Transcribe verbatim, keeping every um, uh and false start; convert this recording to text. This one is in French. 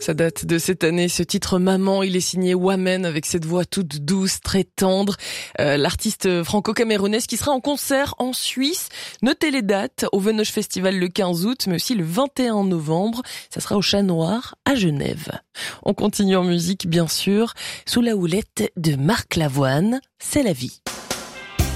Ça date de cette année, ce titre Maman, il est signé Wamen avec cette voix toute douce, très tendre. Euh, l'artiste franco-camerounaise qui sera en concert en Suisse. Notez les dates, au Venoge Festival le quinze août, mais aussi le vingt et un novembre. Ça sera au Chat Noir à Genève. On continue en musique, bien sûr, sous la houlette de Marc Lavoine, C'est la vie.